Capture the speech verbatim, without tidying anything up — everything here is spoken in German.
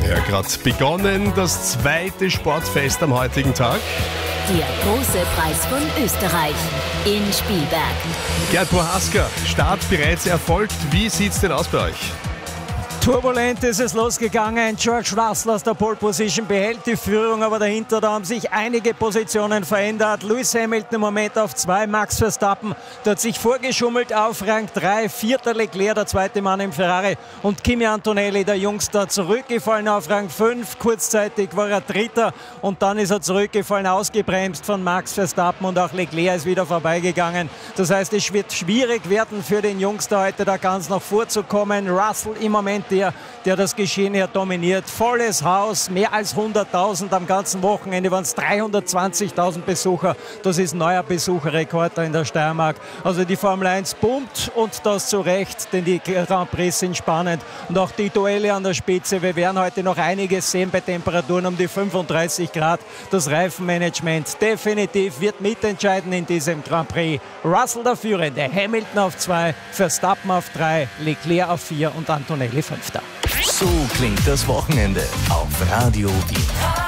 Ja, gerade begonnen, das zweite Sportfest am heutigen Tag. Der große Preis von Österreich in Spielberg. Gerd Prohaska, Start bereits erfolgt. Wie sieht's denn aus bei euch? Turbulent ist es losgegangen. George Russell aus der Pole Position behält die Führung, aber dahinter da haben sich einige Positionen verändert. Lewis Hamilton im Moment auf zwei, Max Verstappen, der hat sich vorgeschummelt auf Rang drei, vierter Leclerc, der zweite Mann im Ferrari, und Kimi Antonelli, der Jungster, zurückgefallen auf Rang fünf. Kurzzeitig war er Dritter und dann ist er zurückgefallen, ausgebremst von Max Verstappen, und auch Leclerc ist wieder vorbeigegangen. Das heißt, es wird schwierig werden für den Jungster heute da ganz nach vorzukommen. Russell im Moment der, der das Geschehen hier dominiert. Volles Haus, mehr als hunderttausend am ganzen Wochenende, waren es dreihundertzwanzigtausend Besucher. Das ist ein neuer Besucherrekord in der Steiermark. Also die Formel eins boomt, und das zu Recht, denn die Grand Prix sind spannend und auch die Duelle an der Spitze. Wir werden heute noch einiges sehen bei Temperaturen um die fünfunddreißig Grad. Das Reifenmanagement definitiv wird mitentscheiden in diesem Grand Prix. Russell der Führende, Hamilton auf zwei, Verstappen auf drei, Leclerc auf vier und Antonelli fünfter. So klingt das Wochenende auf Radio Wien.